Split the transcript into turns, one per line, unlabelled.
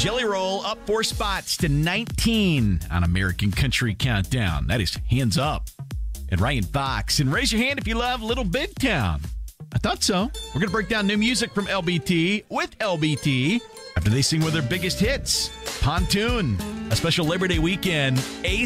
Jelly Roll up 4 spots to 19 on American Country Countdown. That is Hands Up. And Ryan Fox. And raise your hand if you love Little Big Town. I thought so. We're going to break down new music from LBT with LBT after they sing one of their biggest hits, Pontoon. A special Labor Day weekend